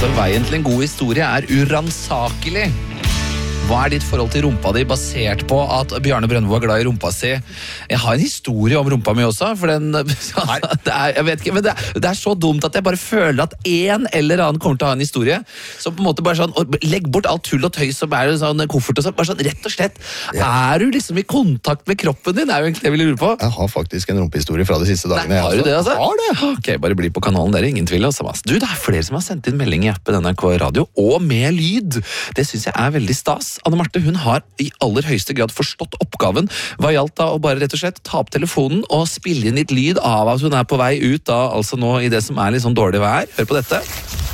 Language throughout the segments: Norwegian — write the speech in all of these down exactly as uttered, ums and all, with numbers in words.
Altså, veien til en god historie er uransakelig. Hva er ditt forhold til rumpa di basert på at Bjarne Brøndbo er glad i rumpa si? Jeg har en historie om rumpa mi også, for den, altså, det er, jeg vet ikke, men det er, det er så dumt at jeg bare føler at en eller annen kommer til å ha en historie, så på en måte bare sånn, legg bort alt tull og tøys og bærer sånn koffert og sånn, bare sånn, rett og slett, ja. Er du liksom i kontakt med kroppen din? Det er jo egentlig det jeg vil lure på. Jeg har faktisk en rumpehistorie fra de siste dagene. Nei, har du det, altså? Har det. Ok, bare bli på kanalen, dere, ingen tvil. Altså. Du, det er flere som har sendt inn melding i appen N R K Radio, og med lyd. Det synes jeg er veldig stas. Anne Marte, hun har i aller høyeste grad forstått oppgaven. Hva gjaldt da å bare rett og slett ta opp telefonen og spille inn litt lyd av at hun er på vei ut da, altså nå i det som er litt sånn dårlig vær. Hør på dette.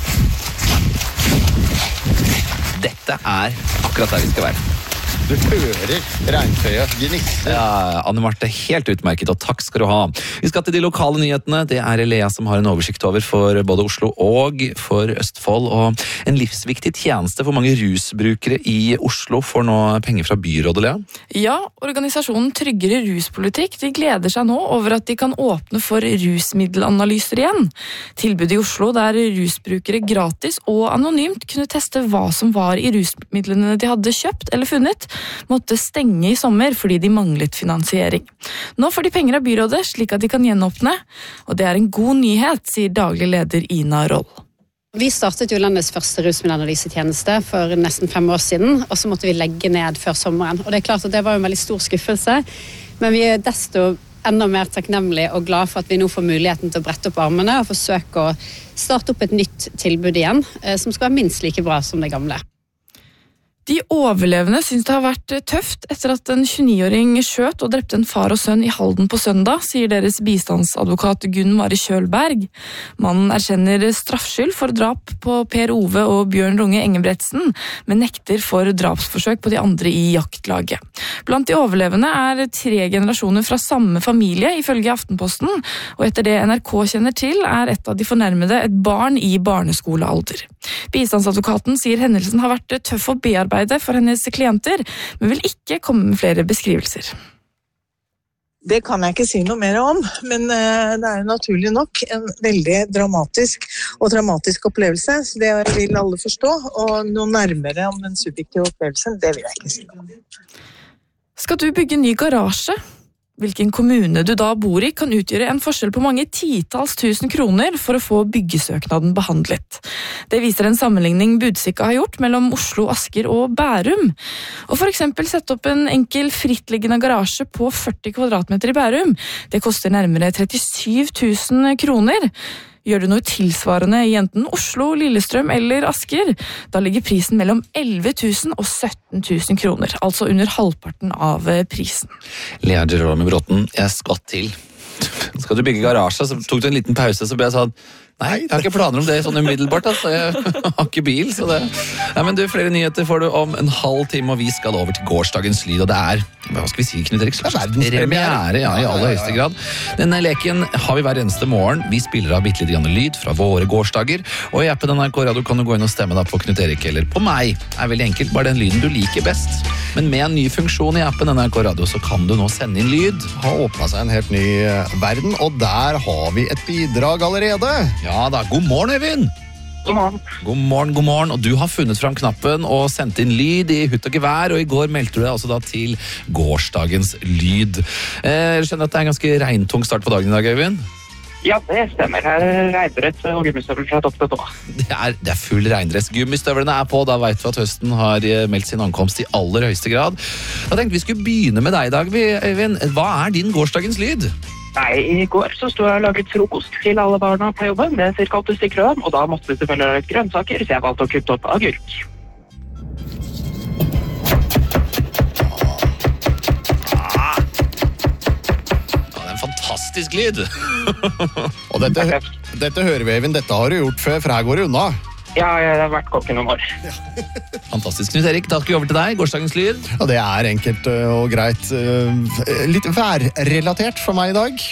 Dette er akkurat der vi skal være. Du hører regntøyet gnisse. Ja, Anne Marte, helt utmerket, og takk skal du ha. Vi skal til de lokale nyhetene. Det er Lea som har en oversikt over for både Oslo og for Østfold. Og en livsviktig tjeneste for mange rusbrukere i Oslo får nå penger fra byrådet, Lea. Ja, organisasjonen Tryggere ruspolitikk de gleder seg nå over at de kan åpne for rusmiddelanalyser igjen. Tilbudet i Oslo der rusbrukere gratis og anonymt kunne teste hva som var i rusmidlene de hadde kjøpt eller funnet, måtte stenge i sommer fordi de manglet finansiering. Nå får de penger av byrådet slik at de kan gjenåpne, og det er en god nyhet, sier daglig leder Ina Roll. Vi startet jo landets første rusmiddelanalysetjeneste for nesten fem år siden, og så måtte vi legge ned før sommeren. Og det er klart at det var en veldig stor skuffelse, men vi er desto enda mer takknemlige og glad for at vi nå får muligheten til å brette opp armene og forsøke å starte opp et nytt tilbud igjen, som skal være minst like bra som det gamle. De overlevende synes det har vært tøft etter at en tjueni-åring skjøt og drepte en far og sønn i Halden på søndag, sier deres bistandsadvokat Gunn Mari Kjølberg. Mannen erkjenner straffskyld for drap på Per Ove og Bjørn Runge Engebretsen, men nekter for drapsforsøk på de andre i jaktlaget. Blant de overlevende er tre generasjoner fra samme familie, ifølge Aftenposten, og etter det N R K kjenner til, er et av de fornærmede et barn i barneskolealder. Bistandsadvokaten sier hendelsen har vært tøff å bearbeide for hennes klienter, men vil ikke komme med flere beskrivelser. Det kan jeg ikke si noe mer om, men det er naturlig nok en veldig dramatisk og dramatisk opplevelse, så det vil alle forstå, og noe nærmere om den subjektive opplevelsen, det vil jeg ikke si noe om. Skal du bygge ny garasje? Hvilken kommune du da bor i kan utgjøre en forskjell på mange titalls tusen kroner for å få byggesøknaden behandlet. Det viser en sammenligning Budstikka har gjort mellom Oslo, Asker og Bærum. Og for eksempel sette opp en enkel frittliggende garasje på førti kvadratmeter i Bærum. Det koster nærmere trettisyv tusen kroner. Gjør du noe tilsvarende i enten Oslo, Lillestrøm eller Asker, da ligger prisen mellom elleve tusen og sytten tusen kroner, altså under halvparten av prisen. Lea Jerome Bråten, jeg skvatt til. Skal du bygge garasje, så tok du en liten pause, så ble jeg sånn, nei, jeg har ikke planer om det sånn umiddelbart, altså. Jeg har ikke bil, så det... Nei, men du, flere nyheter får du om en halv time, og vi skal over til gårsdagens lyd, og det er, hva skal vi si, Knut Erik? Premiere, ja, i aller høyeste grad. Denne leken har vi hver eneste morgen. Vi spiller av bitte litt grann lyd fra våre gårsdager, og i appen N R K Radio kan du gå inn og stemme da på Knut Erik eller på meg. Det er veldig enkelt, bare den lyden du liker best. Men med en ny funksjon i appen N R K Radio, så kan du nå sende inn lyd. Har åpnet seg en helt ny verden, og der har vi et bidrag allerede. Ja da, god morgen, Øyvind! God morgen. God morgen, god morgen. Og du har funnet fram knappen og sendt inn lyd i hutt og gevær, og i går meldte du deg altså da til gårsdagens lyd. Eh, jeg skjønner at det er en ganske regntung start på dagen i dag, Øyvind? Ja, det stemmer. Her er regndress og gummistøvler fra topp til tå. Det er, det er full regndress. Gummistøvlene er på, da vet vi at høsten har meldt sin ankomst i aller høyeste grad. Da tenkte vi skulle begynne med deg i dag, Øyvind. Hva er din gårsdagens lyd? Nei, i går så stod jeg og laget frokost til alle barna på jobben med cirka åtte stykker av dem, og da måtte vi selvfølgelig ha litt grønnsaker, så jeg valgte å kutte opp agurk. Ah. Ja, det er en fantastisk lyd. Og dette, dette hører vi, Eivind, dette har du gjort før, for her går det unna. Ja, jeg har vært kokk i noen år. Fantastisk, Knut Erik. Da skal vi over til deg. Gårsdagens lyd. Ja, det er enkelt og greit. Litt værrelatert for meg i dag.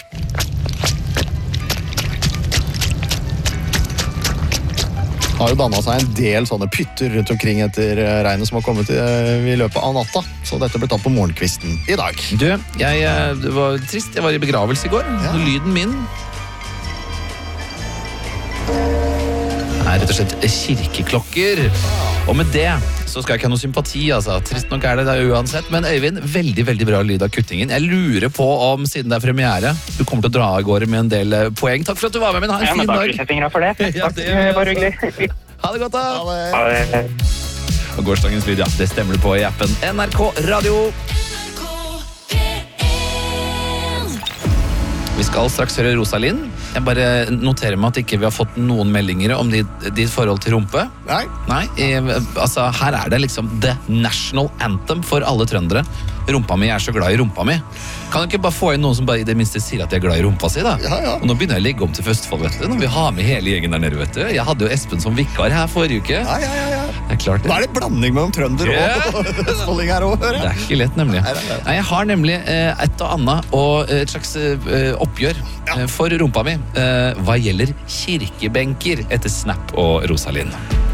Det har jo dannet seg en del sånne pytter rundt omkring etter regnet som har kommet i, i løpet av natta. Så dette ble tatt på morgenkvisten i dag. Du, jeg, det var trist. Jeg var i begravelse i går. Ja. Lyden min er rett og slett kirkeklokker. Og med det så skal jeg ikke ha noe sympati, altså. Trist nok er det da uansett. Men Øyvind, veldig, veldig bra lyd av kuttingen. Jeg lurer på om, siden det er premiere, du kommer til å dra i går med en del poeng. Takk for at du var med, men ha en Ja, fin men da dag. krysser jeg fingrene for det. Ja, Takk, det det var hyggelig. Ha det godt da. Ha det. Og gårsdagens lyd, ja, det stemmer du på i appen N R K Radio. Vi skal straks høre Rosalind. Jeg bare noterer meg at ikke vi har fått noen meldinger om ditt, ditt forhold til rumpe. Nei. Nei, eh, altså her er det liksom the national anthem for alle trøndere. Rumpa mi, jeg er så glad i rumpa mi. Kan du ikke bare få inn noen som bare i det minste sier at de er glad i rumpa si da? Ja, ja. Og nå begynner jeg å legge om til Østfold, vet du. Når vi har med hele gjengen der nede, vet du. Jeg hadde jo Espen som vikar her forrige uke. Ja, ja, ja, ja. Det er klart det. Nå er det blanding mellom trønder og østfolding her også, hører Det jeg. er ikke lett, nemlig. Nei, nei, nei. Nei, jeg har nemlig eh, et og annet og et slags eh, oppgjør eh, for rumpa mi eh, hva gjelder kirkebenker etter Snap og Rosalind.